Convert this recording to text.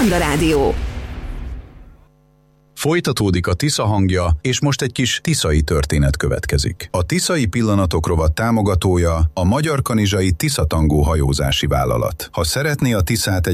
Sláger Rádió. Folytatódik a Tisza hangja, és most egy kis tiszai történet következik. A Tiszai Pillanatok rovat támogatója a Magyar Kanizsai Tiszatangó hajózási vállalat. Ha szeretné a Tiszát egy